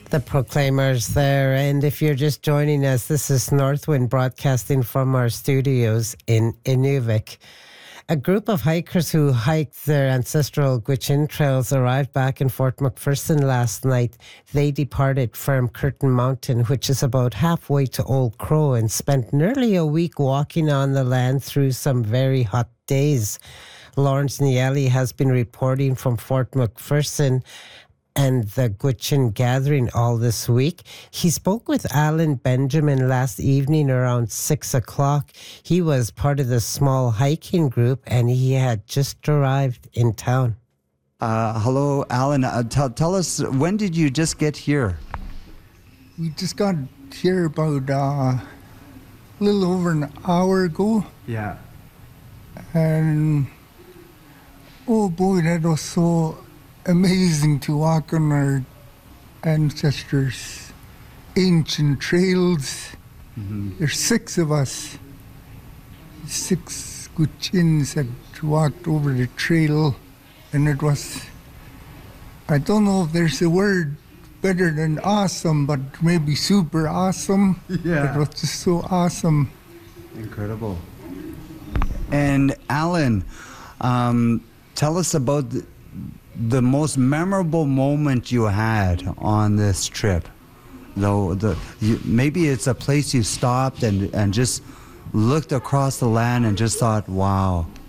The Proclaimers there. And if you're just joining us, this is Northwind broadcasting from our studios in Inuvik. A group of hikers who hiked their ancestral Gwich'in trails arrived back in Fort McPherson last night. They departed from Curtin Mountain, which is about halfway to Old Crow, and spent nearly a week walking on the land through some very hot days. Lawrence Nieli has been reporting from Fort McPherson and the Gwich'in gathering all this week. He spoke with Alan Benjamin last evening around 6 o'clock. He was part of the small hiking group and he had just arrived in town. Hello, Alan. Tell us, when did you just get here? We just got here about a little over an hour ago. Yeah. And, oh boy, that was so amazing to walk on our ancestors' ancient trails. Mm-hmm. There's 6 of us, 6 Gwich'ins that walked over the trail, and it was, I don't know if there's a word better than awesome, but maybe super awesome. Yeah. It was just so awesome. Incredible. And Alan, tell us about the most memorable moment you had on this trip. Maybe it's a place you stopped and just looked across the land and just thought, wow.